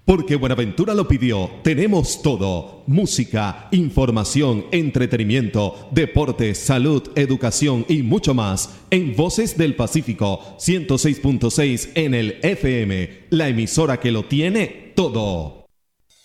Porque Buenaventura lo pidió, tenemos todo: música, información, entretenimiento, deportes, salud, educación y mucho más en Voces del Pacífico 106.6 en el FM, la emisora que lo tiene todo.